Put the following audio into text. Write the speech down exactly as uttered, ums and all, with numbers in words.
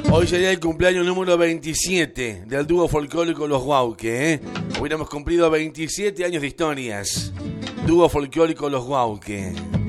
Hoy sería el cumpleaños número veintisiete del dúo folclórico Los Guauque, ¿eh? Hubiéramos cumplido veintisiete años de historias. Dúo folclórico Los Guauque.